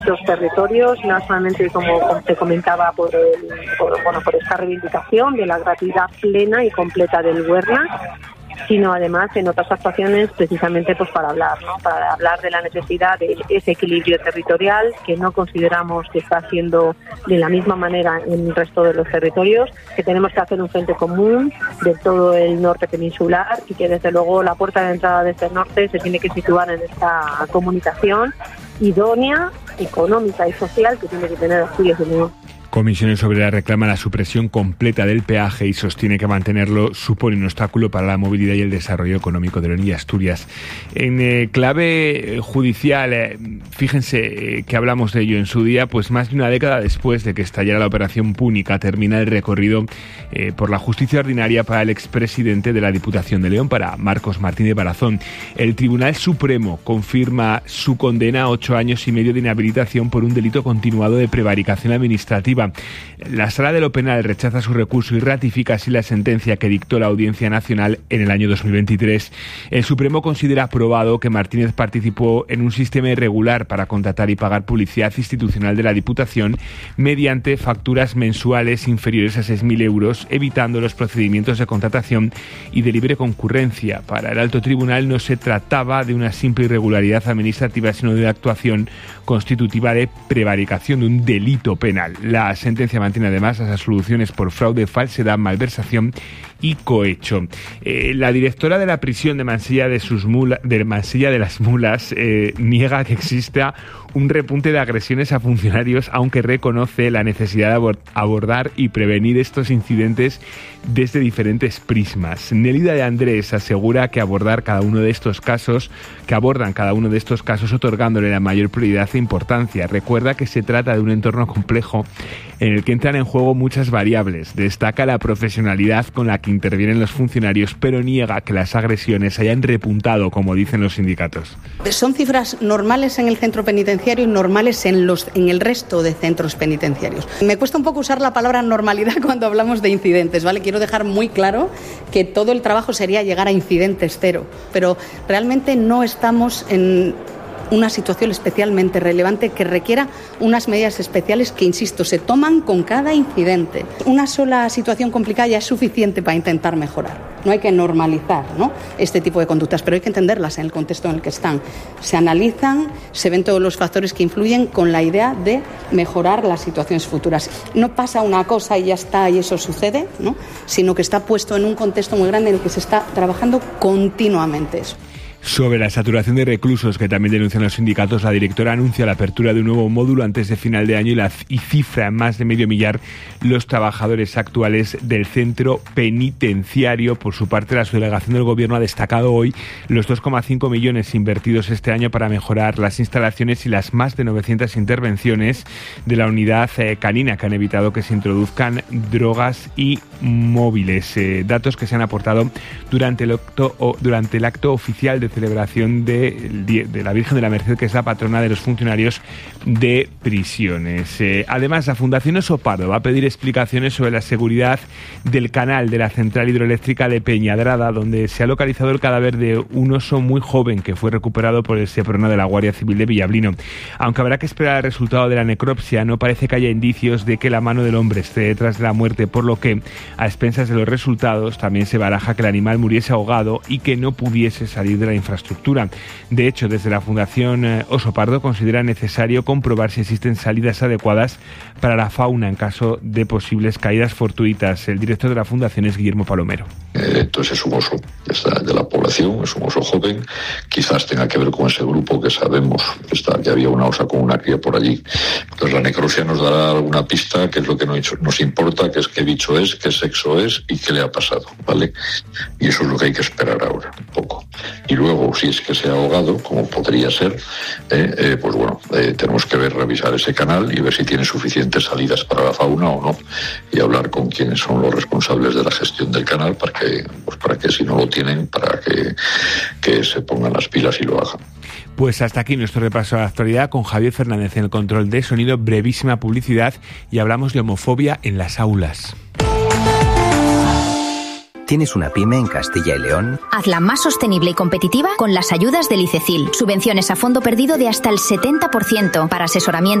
los territorios, no solamente como te comentaba por esta reivindicación de la gratuidad plena y completa del Huerna, sino además en otras actuaciones precisamente pues para hablar de la necesidad de ese equilibrio territorial que no consideramos que está haciendo de la misma manera en el resto de los territorios, que tenemos que hacer un frente común de todo el norte peninsular y que desde luego la puerta de entrada de este norte se tiene que situar en esta comunicación idónea, económica y social que tiene que tener Asturias y León. Comisiones Obreras reclama la supresión completa del peaje y sostiene que mantenerlo supone un obstáculo para la movilidad y el desarrollo económico de León y Asturias. En clave judicial, fíjense que hablamos de ello en su día, pues más de una década después de que estallara la Operación Púnica, termina el recorrido por la justicia ordinaria para el expresidente de la Diputación de León, para Marcos Martínez Barazón. El Tribunal Supremo confirma su condena a 8 años y medio de inhabilitación por un delito continuado de prevaricación administrativa. La Sala de lo Penal rechaza su recurso y ratifica así la sentencia que dictó la Audiencia Nacional en el año 2023. El Supremo considera aprobado que Martínez participó en un sistema irregular para contratar y pagar publicidad institucional de la Diputación mediante facturas mensuales inferiores a 6.000 euros, evitando los procedimientos de contratación y de libre concurrencia. Para el Alto Tribunal no se trataba de una simple irregularidad administrativa, sino de actuación constitutiva de prevaricación, de un delito penal. La sentencia mantiene además las absoluciones por fraude, falsedad, malversación y cohecho. La directora de la prisión de Mansilla de las Mulas niega que exista un repunte de agresiones a funcionarios, aunque reconoce la necesidad de abordar y prevenir estos incidentes desde diferentes prismas. Nélida de Andrés asegura que abordan cada uno de estos casos otorgándole la mayor prioridad e importancia. Recuerda que se trata de un entorno complejo en el que entran en juego muchas variables. Destaca la profesionalidad con la que intervienen los funcionarios, pero niega que las agresiones hayan repuntado, como dicen los sindicatos. Son cifras normales en el centro penitenciario y normales en el resto de centros penitenciarios. Me cuesta un poco usar la palabra normalidad cuando hablamos de incidentes, ¿vale? Quiero dejar muy claro que todo el trabajo sería llegar a incidentes cero, pero realmente no estamos en una situación especialmente relevante que requiera unas medidas especiales que, insisto, se toman con cada incidente. Una sola situación complicada ya es suficiente para intentar mejorar. No hay que normalizar, ¿no?, este tipo de conductas, pero hay que entenderlas en el contexto en el que están. Se analizan, se ven todos los factores que influyen con la idea de mejorar las situaciones futuras. No pasa una cosa y ya está y eso sucede, ¿no?, sino que está puesto en un contexto muy grande en el que se está trabajando continuamente eso. Sobre la saturación de reclusos que también denuncian los sindicatos, la directora anuncia la apertura de un nuevo módulo antes de final de año y cifra en más de 500,000 los trabajadores actuales del centro penitenciario. Por su parte, la subdelegación del Gobierno ha destacado hoy los 2,5 millones invertidos este año para mejorar las instalaciones y las más de 900 intervenciones de la unidad canina que han evitado que se introduzcan drogas y móviles. Datos que se han aportado durante el acto oficial de celebración de la Virgen de la Merced, que es la patrona de los funcionarios de prisiones. Además, la Fundación Oso Pardo va a pedir explicaciones sobre la seguridad del canal de la central hidroeléctrica de Peñadrada, donde se ha localizado el cadáver de un oso muy joven que fue recuperado por el Seprona de la Guardia Civil de Villablino. Aunque habrá que esperar el resultado de la necropsia, no parece que haya indicios de que la mano del hombre esté detrás de la muerte, por lo que, a expensas de los resultados, también se baraja que el animal muriese ahogado y que no pudiese salir de la infraestructura. De hecho, desde la Fundación Oso Pardo considera necesario comprobar si existen salidas adecuadas para la fauna en caso de posibles caídas fortuitas. El director de la Fundación es Guillermo Palomero. Entonces es un oso de la población, es un oso joven, quizás tenga que ver con ese grupo que sabemos que había una osa con una cría por allí. Entonces la necropsia nos dará alguna pista, que es lo que nos importa, que es qué bicho es, qué sexo es y qué le ha pasado, ¿vale? Y eso es lo que hay que esperar ahora, un poco. Y luego, si es que se ha ahogado, como podría ser, pues bueno, tenemos que revisar ese canal y ver si tiene suficientes salidas para la fauna o no, y hablar con quienes son los responsables de la gestión del canal para que si no lo tienen, para que se pongan las pilas y lo hagan. Pues hasta aquí nuestro repaso a la actualidad con Javier Fernández en el control de sonido, brevísima publicidad y hablamos de homofobia en las aulas. ¿Tienes una pyme en Castilla y León? Hazla más sostenible y competitiva con las ayudas del ICECIL. Subvenciones a fondo perdido de hasta el 70% para asesoramiento